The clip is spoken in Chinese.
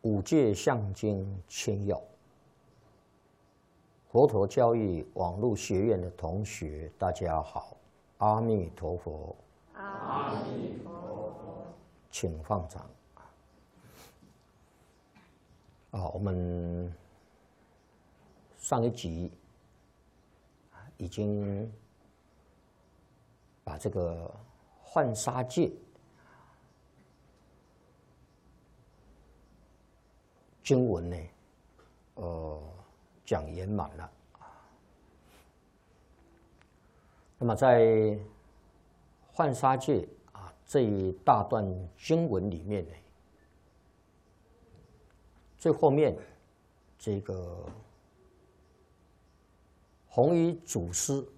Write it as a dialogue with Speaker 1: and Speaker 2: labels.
Speaker 1: 五戒相经千要，佛陀教育网络学院的同学，大家好，阿弥陀佛。
Speaker 2: 阿弥陀佛，
Speaker 1: 请放掌。我们上一集已经把这个浣纱戒经文呢，讲圆满了。那么在浣纱戒这一大段经文里面呢，最后面这个弘一祖师